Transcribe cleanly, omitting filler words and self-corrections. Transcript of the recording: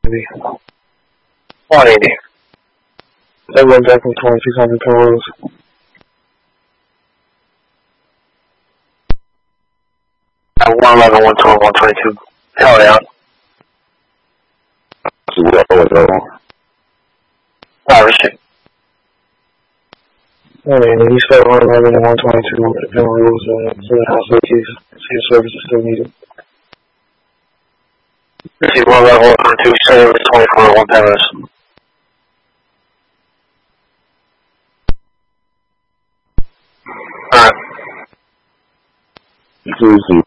180. That went back from 2600 Penrose. At 111, 112, 122. Hell yeah. See what I was on. Shit. He started 111 and 122 at Penrose, for the hospital case. His service is still needed. This is 111, 122, service 24, 1 Penrose. Alright. You see,